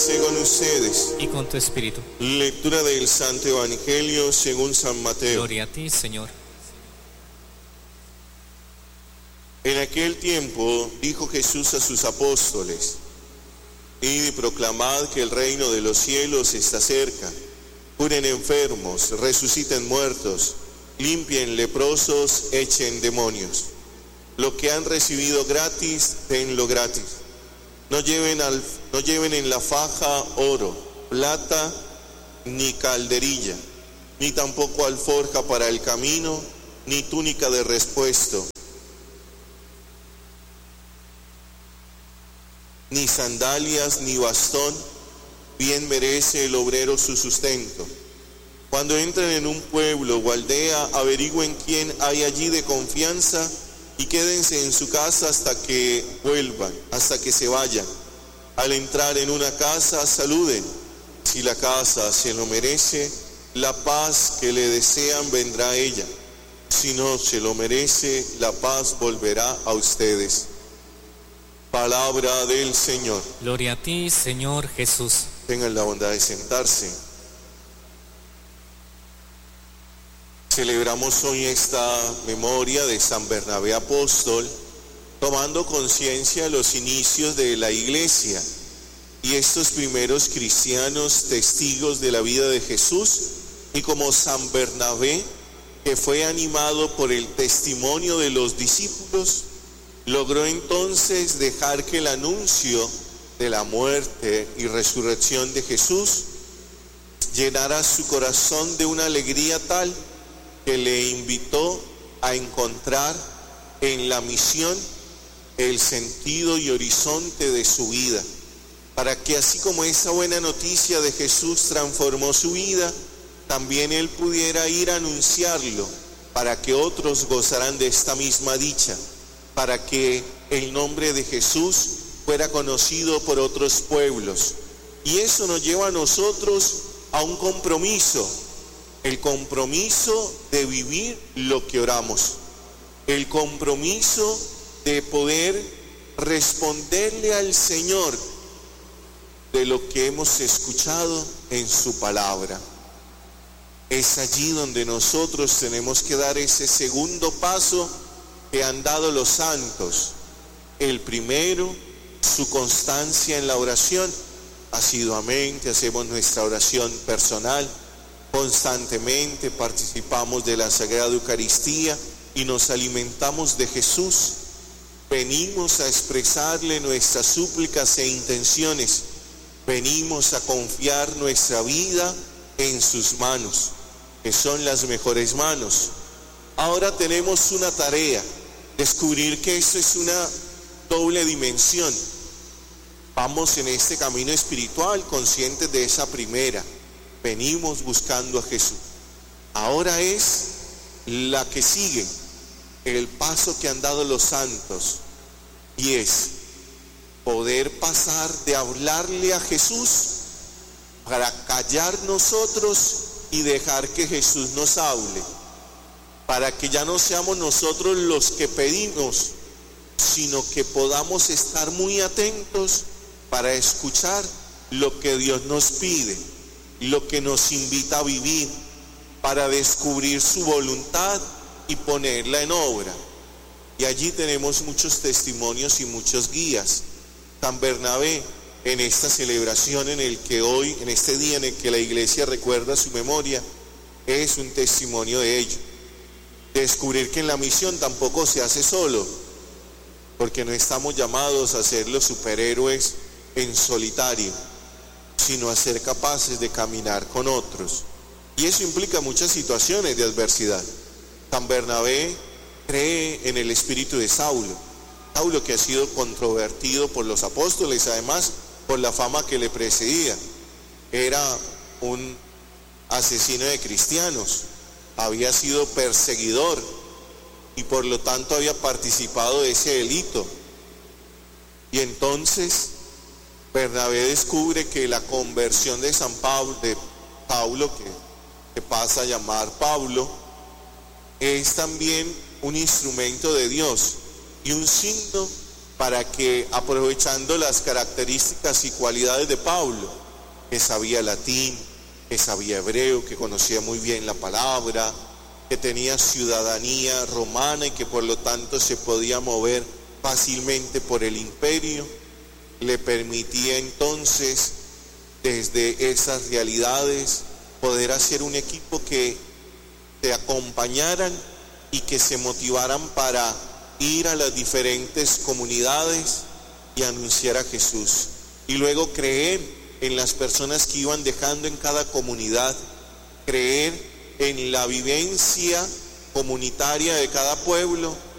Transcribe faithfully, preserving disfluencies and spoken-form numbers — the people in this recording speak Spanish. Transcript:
esté con ustedes. Y con tu espíritu. Lectura del Santo Evangelio según San Mateo. Gloria a ti, Señor. En aquel tiempo dijo Jesús a sus apóstoles: Id y proclamad que el reino de los cielos está cerca. Curen enfermos, resuciten muertos, limpien leprosos, echen demonios. Lo que han recibido gratis, denlo gratis. No lleven, al, no lleven en la faja oro, plata, ni calderilla, ni tampoco alforja para el camino, ni túnica de repuesto, ni sandalias, ni bastón. Bien merece el obrero su sustento. Cuando entren en un pueblo o aldea, averigüen quién hay allí de confianza y quédense en su casa hasta que vuelvan, hasta que se vayan. Al entrar en una casa, saluden. Si la casa se lo merece, la paz que le desean vendrá a ella. Si no se lo merece, la paz volverá a ustedes. Palabra del Señor. Gloria a ti, Señor Jesús. Tengan la bondad de sentarse. Celebramos hoy esta memoria de San Bernabé Apóstol, tomando conciencia de los inicios de la Iglesia y estos primeros cristianos testigos de la vida de Jesús, y como San Bernabé, que fue animado por el testimonio de los discípulos, logró entonces dejar que el anuncio de la muerte y resurrección de Jesús llenara su corazón de una alegría tal que le invitó a encontrar en la misión el sentido y horizonte de su vida, para que así como esa buena noticia de Jesús transformó su vida, también él pudiera ir a anunciarlo, para que otros gozaran de esta misma dicha, para que el nombre de Jesús fuera conocido por otros pueblos. Y eso nos lleva a nosotros a un compromiso, el compromiso de vivir lo que oramos, el compromiso de poder responderle al Señor de lo que hemos escuchado en su palabra. Es allí donde nosotros tenemos que dar ese segundo paso que han dado los santos. El primero, su constancia en la oración. Asiduamente hacemos nuestra oración personal, constantemente participamos de la Sagrada Eucaristía y nos alimentamos de Jesús. Venimos a expresarle nuestras súplicas e intenciones, venimos a confiar nuestra vida en sus manos, que son las mejores manos. Ahora tenemos una tarea, descubrir que esto es una doble dimensión. Vamos en este camino espiritual conscientes de esa primera. Venimos buscando a Jesús. Ahora es la que sigue, el paso que han dado los santos, y es poder pasar de hablarle a Jesús para callar nosotros y dejar que Jesús nos hable, para que ya no seamos nosotros los que pedimos, sino que podamos estar muy atentos para escuchar lo que Dios nos pide, lo que nos invita a vivir, para descubrir su voluntad y ponerla en obra. Y allí tenemos muchos testimonios y muchos guías. San Bernabé, en esta celebración en el que hoy, en este día en el que la Iglesia recuerda su memoria, es un testimonio de ello. Descubrir que en la misión tampoco se hace solo, porque no estamos llamados a ser los superhéroes en solitario, sino a ser capaces de caminar con otros. Y eso implica muchas situaciones de adversidad. San Bernabé cree en el espíritu de Saulo, Saulo que ha sido controvertido por los apóstoles, además por la fama que le precedía. Era un asesino de cristianos, había sido perseguidor y por lo tanto había participado de ese delito. Y entonces Bernabé descubre que la conversión de San Pablo, de Paulo, que, que pasa a llamar Pablo, es también un instrumento de Dios y un signo para que, aprovechando las características y cualidades de Pablo, que sabía latín, que sabía hebreo, que conocía muy bien la palabra, que tenía ciudadanía romana y que por lo tanto se podía mover fácilmente por el imperio, le permitía entonces desde esas realidades poder hacer un equipo que se acompañaran y que se motivaran para ir a las diferentes comunidades y anunciar a Jesús, y luego creer en las personas que iban dejando en cada comunidad, creer en la vivencia comunitaria de cada pueblo